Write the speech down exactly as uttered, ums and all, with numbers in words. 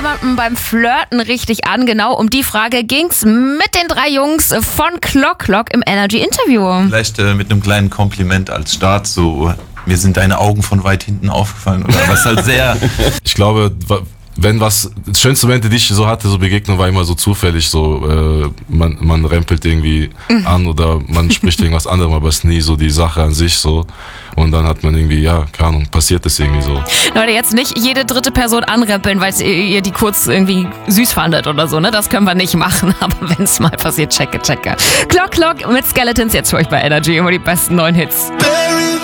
jemanden beim Flirten richtig an? Genau um die Frage ging's mit den drei Jungs von Clock Clock im Energy Interview. Vielleicht äh, mit einem kleinen Kompliment als Start, so mir sind deine Augen von weit hinten aufgefallen oder was halt sehr... Ich glaube, wenn was, das schönste Momente, die ich so hatte, so Begegnung, war immer so zufällig, so äh, man, man rempelt irgendwie mhm. an oder man spricht irgendwas anderem, aber es ist nie so die Sache an sich so und dann hat man irgendwie, ja, keine Ahnung, passiert es irgendwie so. Leute, jetzt nicht jede dritte Person anrempeln, weil ihr die kurz irgendwie süß fandet oder so, ne? Das können wir nicht machen, aber wenn es mal passiert, checke, checke. Clock Clock mit Skeletons jetzt für euch bei Energy, immer die besten neuen Hits.